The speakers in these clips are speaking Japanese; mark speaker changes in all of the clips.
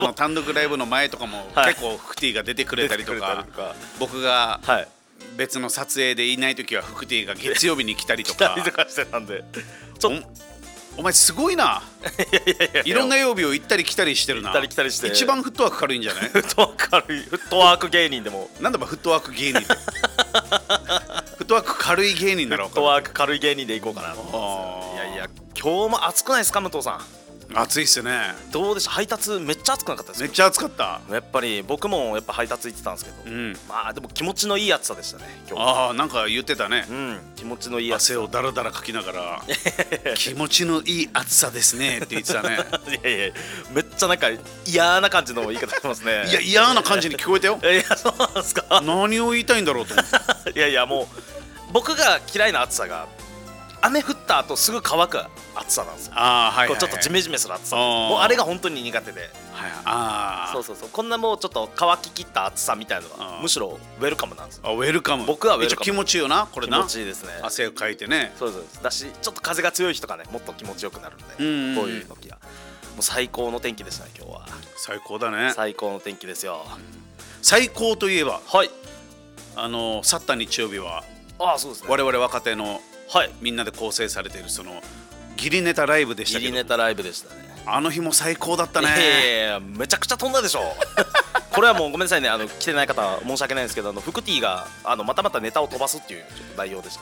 Speaker 1: 単独ライブの前とかも
Speaker 2: はい
Speaker 1: 結構フクティが出てくれたりと
Speaker 2: 出てくれ
Speaker 1: か
Speaker 2: たりとか
Speaker 1: 僕が
Speaker 2: はい
Speaker 1: 別の撮影でいない時はフクティが月曜日に来たりとか
Speaker 2: してたんでちょっと
Speaker 1: お前すごいな。いろんな曜日を行ったり来たりしてるな。
Speaker 2: 行ったり来たりして
Speaker 1: 一番フットワーク軽いんじゃない？
Speaker 2: フットワーク軽いフットワーク芸人でも
Speaker 1: なんだばフットワーク芸人ってフットワーク軽い芸人なら
Speaker 2: フットワーク軽い芸人でいこうかなと思います。いやいや今日も暑くないですか武藤さん。
Speaker 1: 暑いっすね。
Speaker 2: どうでした配達めっちゃ暑くなかったですか。
Speaker 1: めっちゃ暑かった。
Speaker 2: やっぱり僕もやっぱ配達行ってたんですけど、まあでも気持ちのいい暑さでしたね今日。
Speaker 1: ああなんか言ってたね。
Speaker 2: 気持ちのいい暑さ。
Speaker 1: 汗をだらだらかきながら気持ちのいい暑さですねって言ってたね。
Speaker 2: いやいやめっちゃなんか嫌な感じの言い方してますね。
Speaker 1: いや嫌な感じに聞こえたよ。
Speaker 2: いやそうなんですか。
Speaker 1: 何を言いたいんだろうと思って。
Speaker 2: いやいやもう僕が嫌いな暑さが雨降った後すぐ乾く暑さなんですよ。こうちょっとジメジメする暑さ。もうあれが本当に苦手で。そうそうそうこんなもうちょっと乾ききった暑さみたいなのはむしろウェルカムなんですよ。
Speaker 1: ウェルカム。
Speaker 2: 僕はウェルカム。
Speaker 1: 気持ちいいよなこれな。
Speaker 2: 気持ちいいですね。
Speaker 1: 汗をかいてね。
Speaker 2: そうですだしちょっと風が強い日とかねもっと気持ちよくなるんでこういう時はもう最高の天気でしたね今日は。
Speaker 1: 最高だね。
Speaker 2: 最高の天気ですよ。
Speaker 1: 最高といえば
Speaker 2: はい
Speaker 1: 去った日曜日は
Speaker 2: そうですね
Speaker 1: 我々若手のみんなで構成されているそのギリネタライブでしたけど。
Speaker 2: ギリネタライブでしたね。
Speaker 1: あの日も最高だったね。
Speaker 2: いやめちゃくちゃ飛んだでしょ。これはもうごめんなさいね来てない方申し訳ないんですけどフクティがまたまたネタを飛ばすっていうちょっと内容でした。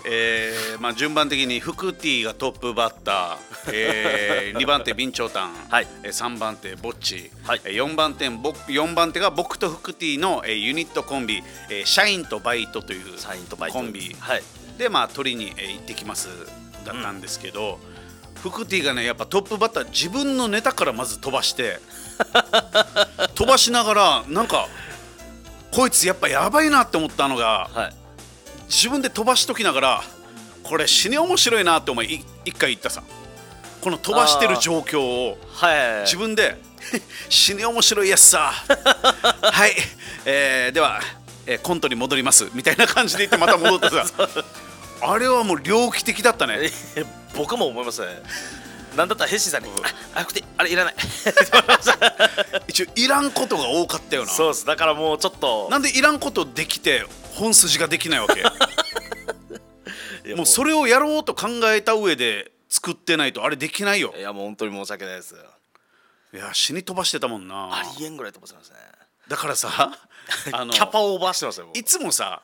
Speaker 1: まあ順番的にフクティがトップバッター、2番手備長炭、3番手ぼっち、4番手が僕とフクティのユニットコンビ社員とバイトというコンビでまあ取りに行ってきますだったんですけど、フクティがねやっぱトップバッター自分のネタからまず飛ばして飛ばしながらなんかこいつやっぱやばいなって思ったのが、自分で飛ばしときながらこれ死に面白いなってお前一回言ったさ。この飛ばしてる状況を自分で死に面白いやつさはい、では、コントに戻りますみたいな感じで言ってまた戻ってさあれはもう猟奇的だったね。
Speaker 2: 僕も思いますね。なんだったらヘッシーさんにあれいらない
Speaker 1: 一応いらんことが多かったよな。
Speaker 2: そうですだからもうちょっと
Speaker 1: なんでいらんことできて本筋ができないわけもうそれをやろうと考えた上で作ってないとあれできないよ。
Speaker 2: いやもう本当に申し訳ないです。
Speaker 1: いや死に飛ばしてたもんな。
Speaker 2: ありえんぐらい飛ばしてますね。
Speaker 1: だからさ
Speaker 2: キャパオーバーしてますよ。
Speaker 1: いつもさ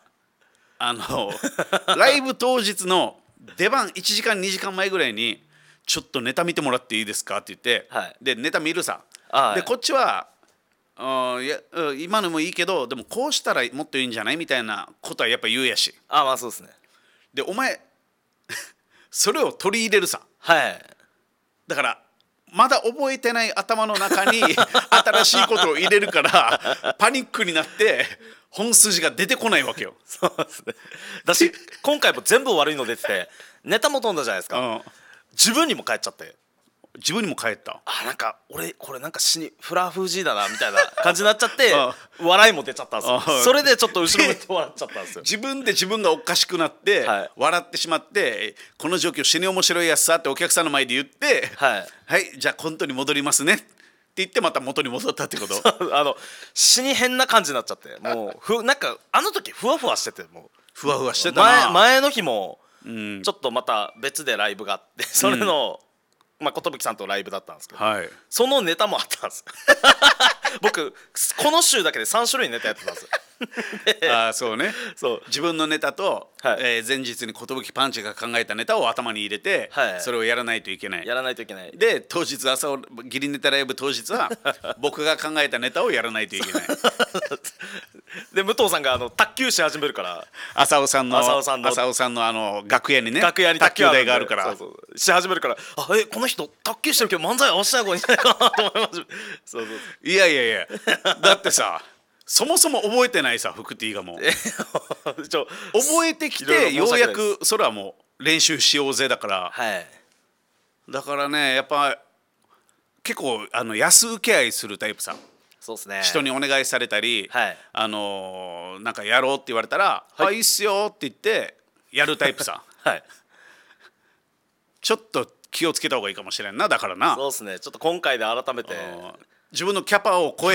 Speaker 1: ライブ当日の出番1時間2時間前ぐらいにちょっとネタ見てもらっていいですかって言って、でネタ見るさ。でこっちはいや今のもいいけどでもこうしたらもっといいんじゃないみたいなことはやっぱ言うやし。
Speaker 2: まあそうですね。
Speaker 1: でお前それを取り入れるさ。だからまだ覚えてない頭の中に新しいことを入れるからパニックになって本筋が出てこないわけよ。
Speaker 2: そうですね。だし今回も全部悪いの出ててネタも飛んだじゃないですか。自分にも返っちゃって。
Speaker 1: 自分にも返った。
Speaker 2: なんか俺これなんかフラフージーだなみたいな感じになっちゃって笑いも出ちゃったんですよ。それでちょっと後ろ向いて笑っちゃったんですよ。
Speaker 1: 自分で自分がおかしくなって笑ってしまってこの状況死に面白いやつさってお客さんの前で言ってはいじゃあコントに戻りますねって言ってまた元に戻ったってこと。
Speaker 2: 死に変な感じになっちゃってもうなんかあの時ふわふわしててもう
Speaker 1: ふわふわしてたな。
Speaker 2: 前の日もちょっとまた別でライブがあってそれの寿さんとライブだったんですけどそのネタもあったんです僕この週だけで3種類ネタやってたんですよ。
Speaker 1: そうね。自分のネタと前日に寿パンチが考えたネタを頭に入れてそれをやらないといけない。で当日ギリネタライブ当日は僕が考えたネタをやらないといけない。
Speaker 2: で武藤さんが卓球し始めるから
Speaker 1: 浅尾さんの楽屋にね卓球台があるから
Speaker 2: し始めるからこの人卓球してるけど漫才合わせた方がいいんじゃないかなと思います。
Speaker 1: いやだってさそもそも覚えてないさフクティがもう覚えてきてようやくそれはもう練習しようぜだから、だからねやっぱ結構安請け合いするタイプさ。
Speaker 2: そうですね。
Speaker 1: 人にお願いされたり、なんかやろうって言われたら「いいっすよ」って言ってやるタイプさ。ちょっと気をつけた方がいいかもしれんな。だからな。
Speaker 2: そうですね。ちょっと今回で改めて
Speaker 1: 自分のキャパを超